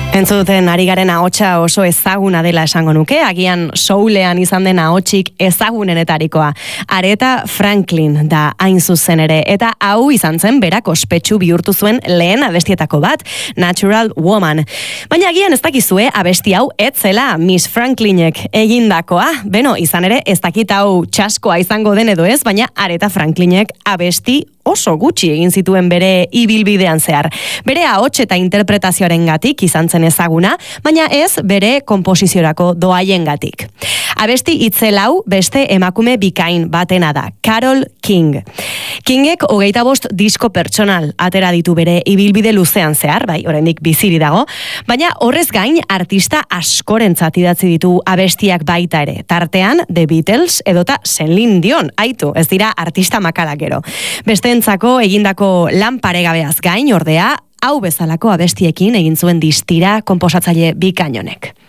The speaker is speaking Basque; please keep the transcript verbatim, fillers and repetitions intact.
Entzuten ari garen ahotsa oso ezaguna dela esango nuke, agian soulean izan den ahotsik ezagunenetarikoa. Aretha Franklin da hain zuzen ere, eta hau izan zen berak ospetsu bihurtu zuen lehen abestietako bat, Natural Woman. Baina agian ez dakizue abesti hau ez zela Miss Franklinek egindakoa. Beno, izan ere ez dakit hau txaskoa izango den edo ez, baina Aretha Franklinek abesti oso gutxi egin zituen bere ibilbidean zehar. Bere ahots eta interpretazioarengatik izan zen ezaguna, baina ez bere konposiziorako doaiengatik. Abesti itzelau beste emakume bikain batena da, Carole King. Kingek hogeita bost disko pertsonal atera ditu bere ibilbide luzean zehar, bai, oraindik biziri dago, baina horrez gain artista askorentzat idatzi ditu abestiak baita ere. Tartean, The Beatles edota Celine Dion, aitu, ez dira artista makalak gero. Besteentzako egindako lan paregabeaz gain, ordea, hau bezalako abestiekin egin zuen distira konposatzaile bikain honek.